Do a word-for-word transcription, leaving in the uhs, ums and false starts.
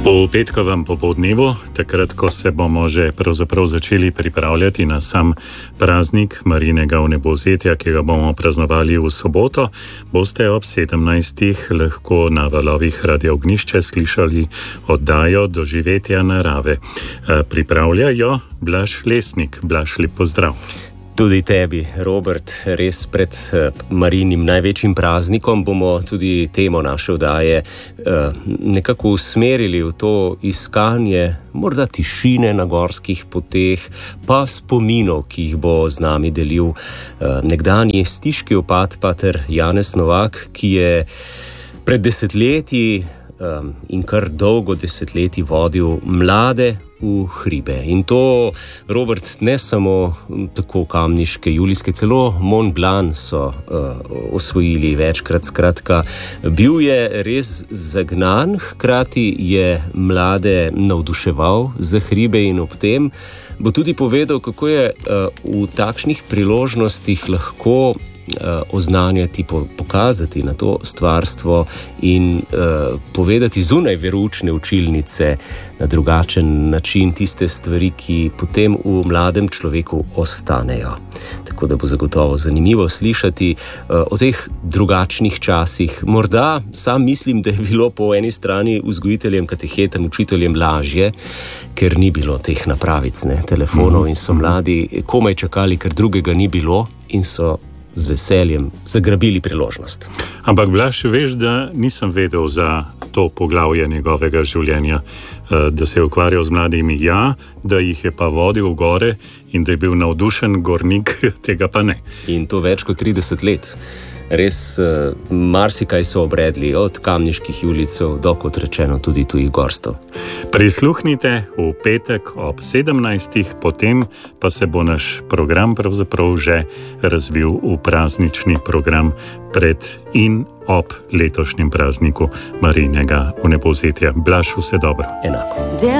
V petkovem popoldnevu, takrat, ko se bomo že pravzaprav začeli pripravljati na sam praznik Marijinega vnebovzetja, ki ga bomo praznovali v soboto, boste ob sedemnajstih lahko na valovih Radia Ognjišče slišali oddajo Doživetja narave. Pripravljajo Blaž Lesnik. Blaž, lep pozdrav. Tudi tebi, Robert, res pred Marijinim največjim praznikom bomo tudi temo naše oddaje nekako usmerili v to iskanje morda tišine na gorskih poteh, pa spominov, ki jih bo z nami delil nekdanji stiški opat pater Janez Novak, ki je pred desetletji in kar dolgo desetletji vodil mlade v hribe. In to, Robert, ne samo tako kamniške, julijske, celo Mont Blanc so uh, osvojili večkrat. Skratka, bil je res zagnan, hkrati je mlade navduševal za hribe in ob tem bo tudi povedal, kako je uh, v takšnih priložnostih lahko oznanjati, pokazati na to stvarstvo in uh, povedati zunaj veroučne učilnice na drugačen način tiste stvari, ki potem v mladem človeku ostanejo. Tako da bo zagotovo zanimivo slišati uh, o teh drugačnih časih. Morda sam mislim, da je bilo po eni strani vzgojiteljem, katehetem, učiteljem lažje, ker ni bilo teh napravic, ne, telefonov, in so mladi komaj čakali, ker drugega ni bilo in so z veseljem zagrabili priložnost. Ampak, Blaž, veš, da nisem vedel za to poglavje njegovega življenja, da se je ukvarjal z mladimi, ja, da jih je pa vodil v gore in da je bil navdušen gornik, tega pa ne. In to več kot trideset let. Res uh, marsikaj so obredli, od kamniških julicev do, kot rečeno, tudi tujih gorstov. Prisluhnite v petek ob sedemnajstih, potem pa se bo naš program pravzaprav že razvil v praznični program pred in ob letošnjem prazniku Marijinega vnebovzetja. Blaž, vse dobro. Enako.